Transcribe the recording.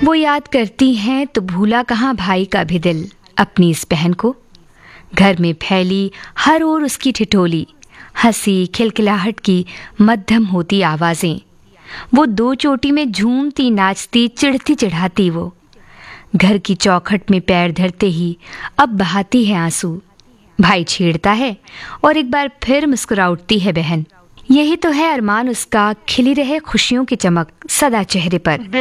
वो याद करती हैं तो भूला कहाँ भाई का भी दिल अपनी इस बहन को। घर में फैली हर ओर उसकी ठिठोली, हंसी खिलखिलाहट की मध्यम होती आवाजें। वो दो चोटी में झूमती नाचती चिढ़ती चिढ़ाती वो। घर की चौखट में पैर धरते ही अब बहाती है आंसू। भाई छेड़ता है और एक बार फिर मुस्कुरा उठती है बहन। यही तो है अरमान उसका, खिली रहे खुशियों की चमक सदा चेहरे पर।